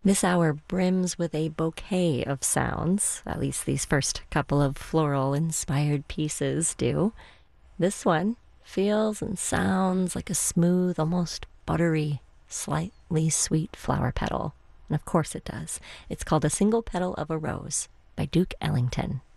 This hour brims with a bouquet of sounds, at least these first couple of floral inspired pieces do. This one feels and sounds like a smooth, almost buttery, slightly sweet flower petal. And of course it does. It's called A Single Petal of a Rose by Duke Ellington.